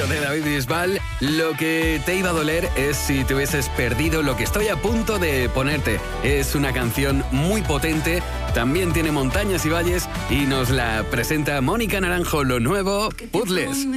sencillo de David Bisbal. Lo que te iba a doler es si te hubieses perdido lo que estoy a punto de ponerte. Es una canción muy potente, también tiene montañas y valles y nos la presenta Mónica Naranjo, lo nuevo, Puzzles.